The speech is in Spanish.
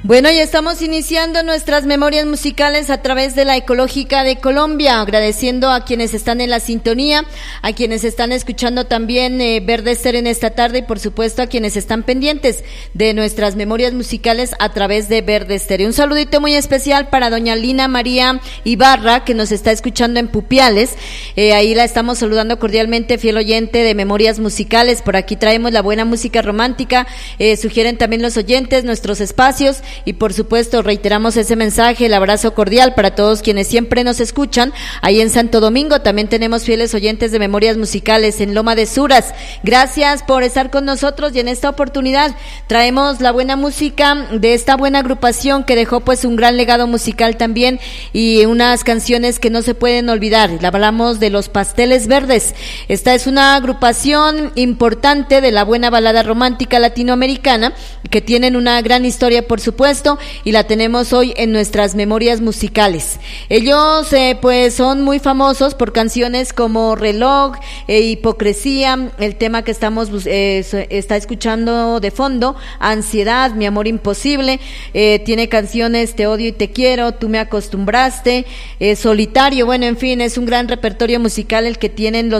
Bueno, ya estamos iniciando nuestras memorias musicales a través de la Ecológica de Colombia, agradeciendo a quienes están en la sintonía, a quienes están escuchando también Verde Estéreo en esta tarde y por supuesto a quienes están pendientes de nuestras memorias musicales a través de Verde Estéreo. Un saludito muy especial para doña Lina María Ibarra, que nos está escuchando en Pupiales, ahí la estamos saludando cordialmente, fiel oyente de memorias musicales. Por aquí traemos la buena música romántica, sugieren también los oyentes nuestros espacios. Y por supuesto reiteramos ese mensaje, el abrazo cordial para todos quienes siempre nos escuchan. Ahí en Santo Domingo también tenemos fieles oyentes de memorias musicales en Loma de Suras. Gracias por estar con nosotros y en esta oportunidad traemos la buena música de esta buena agrupación que dejó pues un gran legado musical también y unas canciones que no se pueden olvidar. Hablamos de los Pasteles Verdes. Esta es una agrupación importante de la buena balada romántica latinoamericana que tienen una gran historia por supuesto y la tenemos hoy en nuestras memorias musicales. Ellos pues son muy famosos por canciones como Reloj, Hipocresía, el tema que estamos está escuchando de fondo, Ansiedad, Mi amor imposible, tiene canciones Te odio y te quiero, Tú me acostumbraste, Solitario. Bueno, en fin, es un gran repertorio musical el que tienen los